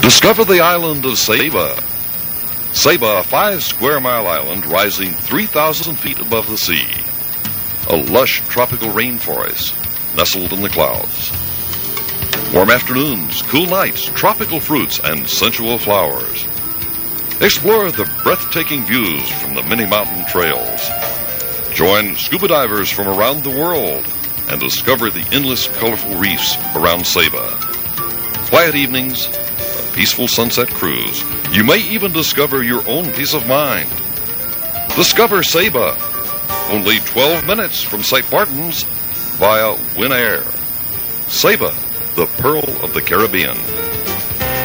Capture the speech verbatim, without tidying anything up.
Discover the island of Saba. Saba, a five square mile island rising three thousand feet above the sea. A lush tropical rainforest nestled in the clouds. Warm afternoons, cool nights, tropical fruits, and sensual flowers. Explore the breathtaking views from the many mountain trails. Join scuba divers from around the world and discover the endless colorful reefs around Saba. Quiet evenings, a peaceful sunset cruise. You may even discover your own peace of mind. Discover Saba, only twelve minutes from Saint Martin's via Winair. Saba, the Pearl of the Caribbean.